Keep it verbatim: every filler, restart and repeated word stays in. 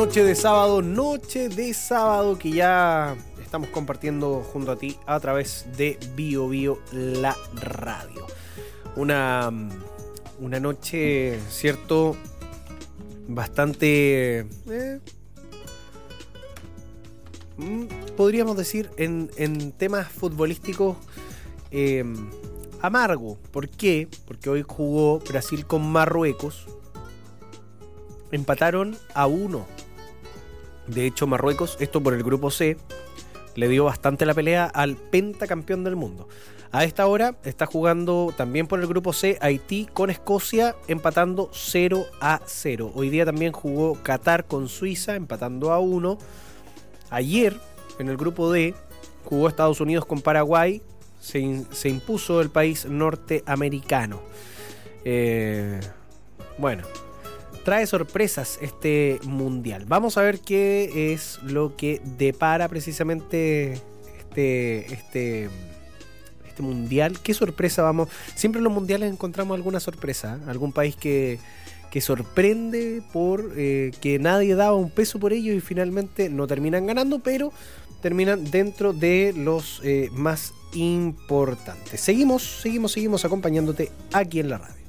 Noche de sábado, noche de sábado que ya estamos compartiendo junto a ti a través de Bio Bio la radio. Una, una noche, cierto, bastante, eh, podríamos decir en, en temas futbolísticos eh, amargo. ¿Por qué? Porque hoy jugó Brasil con Marruecos. Empataron a uno. De hecho, Marruecos, esto por el grupo C, le dio bastante la pelea al pentacampeón del mundo. A esta hora está jugando también por el grupo C Haití con Escocia, empatando cero a cero. Hoy día también jugó Qatar con Suiza, empatando a uno. Ayer, en el grupo D, jugó Estados Unidos con Paraguay. Se, in, se impuso el país norteamericano. Eh, bueno... Trae sorpresas este mundial. Vamos a ver qué es lo que depara precisamente este, este, este mundial. ¿Qué sorpresa vamos? Siempre en los mundiales encontramos alguna sorpresa. ¿eh? Algún país que, que sorprende por eh, que nadie daba un peso por ello y finalmente no terminan ganando, pero terminan dentro de los eh, más importantes. Seguimos, seguimos, seguimos acompañándote aquí en la radio.